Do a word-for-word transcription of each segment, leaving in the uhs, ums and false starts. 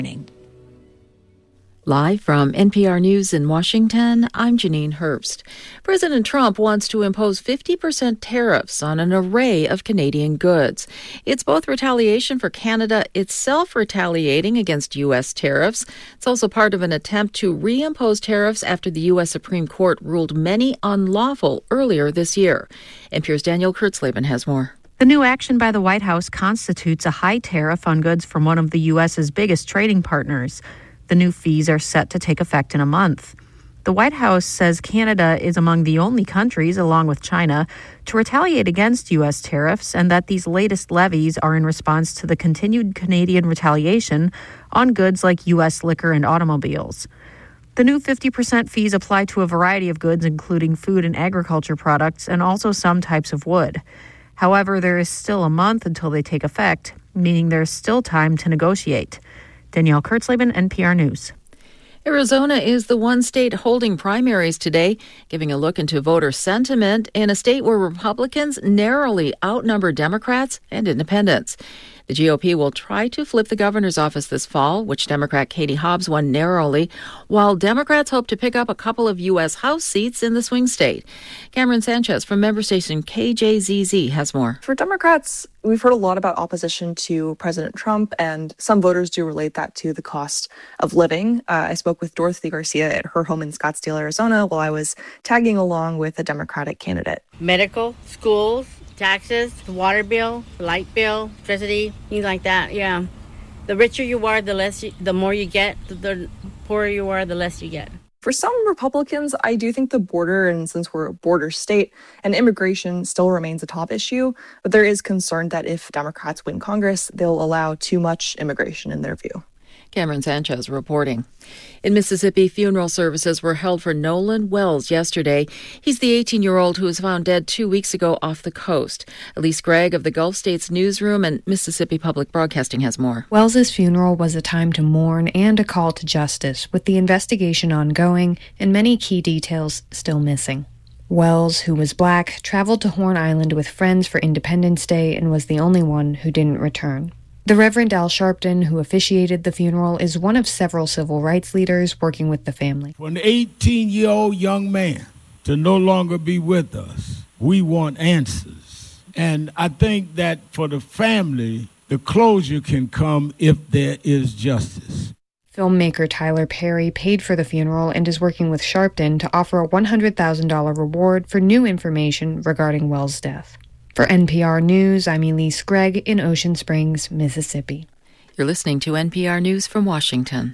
Live from N P R News in Washington, I'm Janine Herbst. President Trump wants to impose fifty percent tariffs on an array of Canadian goods. It's both retaliation for Canada itself retaliating against U S tariffs. It's also part of an attempt to reimpose tariffs after the U S Supreme Court ruled many unlawful earlier this year. N P R's Danielle Kurtzleben has more. The new action by the White House constitutes a high tariff on goods from one of the U S's biggest trading partners. The new fees are set to take effect in a month. The White House says Canada is among the only countries, along with China, to retaliate against U S tariffs, and that these latest levies are in response to the continued Canadian retaliation on goods like U S liquor and automobiles. The new fifty percent fees apply to a variety of goods, including food and agriculture products, and also some types of wood. However, there is still a month until they take effect, meaning there's still time to negotiate. Danielle Kurtzleben, N P R News. Arizona is the one state holding primaries today, giving a look into voter sentiment in a state where Republicans narrowly outnumber Democrats and independents. The G O P will try to flip the governor's office this fall, which Democrat Katie Hobbs won narrowly, while Democrats hope to pick up a couple of U S House seats in the swing state. Cameron Sanchez from member station K J Z Z has more. For Democrats, we've heard a lot about opposition to President Trump, and some voters do relate that to the cost of living. Uh, I spoke with Dorothy Garcia at her home in Scottsdale, Arizona, while I was tagging along with a Democratic candidate. Medical, schools, taxes, the water bill, the light bill, electricity, things like that, yeah. The richer you are, the less, you, the more you get. The, the poorer you are, the less you get. For some Republicans, I do think the border, and since we're a border state, and immigration still remains a top issue, but there is concern that if Democrats win Congress, they'll allow too much immigration in their view. Cameron Sanchez reporting. In Mississippi, funeral services were held for Nolan Wells yesterday. He's the eighteen-year-old who was found dead two weeks ago off the coast. Elise Gregg of the Gulf States Newsroom and Mississippi Public Broadcasting has more. Wells's funeral was a time to mourn and a call to justice, with the investigation ongoing and many key details still missing. Wells, who was black, traveled to Horn Island with friends for Independence Day and was the only one who didn't return. The Reverend Al Sharpton, who officiated the funeral, is one of several civil rights leaders working with the family. For an eighteen-year-old young man to no longer be with us, we want answers. And I think that for the family, the closure can come if there is justice. Filmmaker Tyler Perry paid for the funeral and is working with Sharpton to offer a one hundred thousand dollars reward for new information regarding Wells' death. For N P R News, I'm Elise Gregg in Ocean Springs, Mississippi. You're listening to N P R News from Washington.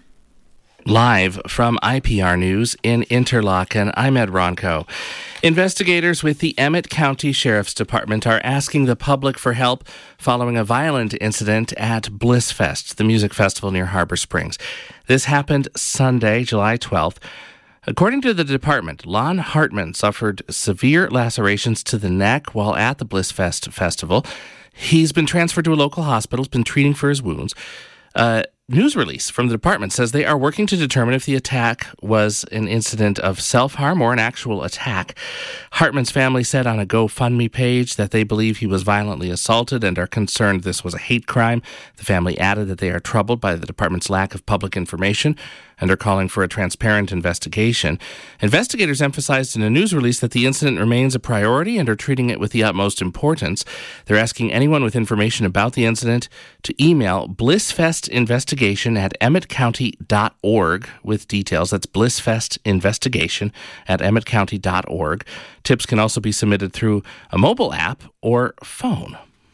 Live from I P R News in Interlaken, I'm Ed Ronco. Investigators with the Emmett County Sheriff's Department are asking the public for help following a violent incident at Blissfest, the music festival near Harbor Springs. This happened Sunday, July twelfth. According to the department, Lon Hartman suffered severe lacerations to the neck while at the Blissfest festival. He's been transferred to a local hospital, has been treating for his wounds. A news release from the department says they are working to determine if the attack was an incident of self-harm or an actual attack. Hartman's family said on a GoFundMe page that they believe he was violently assaulted and are concerned this was a hate crime. The family added that they are troubled by the department's lack of public information and are calling for a transparent investigation. Investigators emphasized in a news release that the incident remains a priority and are treating it with the utmost importance. They're asking anyone with information about the incident to email blissfestinvestigation at emmett county dot org with details. That's blissfestinvestigation at emmett county dot org. Tips can also be submitted through a mobile app or phone.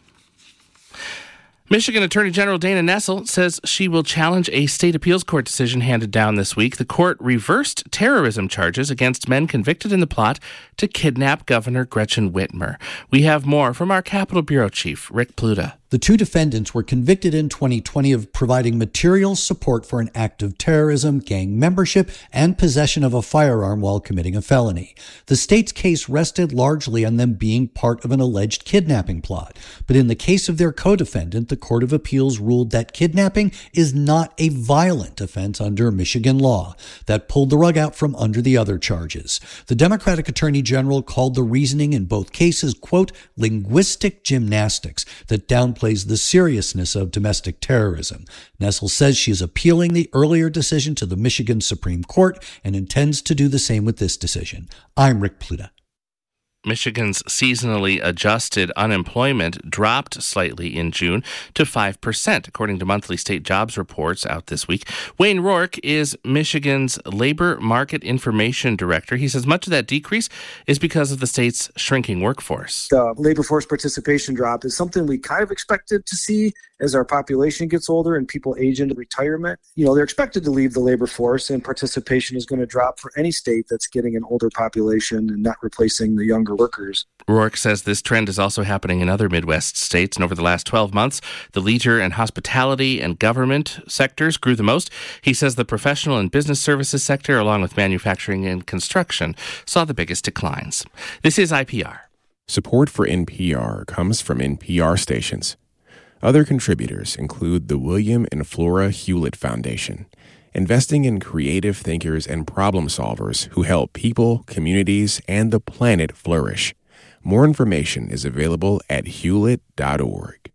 Michigan Attorney General Dana Nessel says she will challenge a state appeals court decision handed down this week. The court reversed terrorism charges against men convicted in the plot to kidnap Governor Gretchen Whitmer. We have more from our Capitol Bureau Chief, Rick Pluta. The two defendants were convicted in twenty twenty of providing material support for an act of terrorism, gang membership, and possession of a firearm while committing a felony. The state's case rested largely on them being part of an alleged kidnapping plot. But in the case of their co-defendant, the Court of Appeals ruled that kidnapping is not a violent offense under Michigan law. That pulled the rug out from under the other charges. The Democratic Attorney General called the reasoning in both cases, quote, linguistic gymnastics that downplays the seriousness of domestic terrorism. Nessel says she is appealing the earlier decision to the Michigan Supreme Court and intends to do the same with this decision. I'm Rick Pluta. Michigan's seasonally adjusted unemployment dropped slightly in June to five percent, according to monthly state jobs reports out this week. Wayne Rourke is Michigan's Labor Market Information Director. He says much of that decrease is because of the state's shrinking workforce. The labor force participation drop is something we kind of expected to see as our population gets older and people age into retirement. You know, they're expected to leave the labor force, and participation is going to drop for any state that's getting an older population and not replacing the younger workers. Rourke says this trend is also happening in other Midwest states, and over the last twelve months, the leisure and hospitality and government sectors grew the most. He says the professional and business services sector, along with manufacturing and construction, saw the biggest declines. This is I P R. Support for N P R comes from N P R stations. Other contributors include the William and Flora Hewlett Foundation, investing in creative thinkers and problem solvers who help people, communities, and the planet flourish. More information is available at hewlett dot org.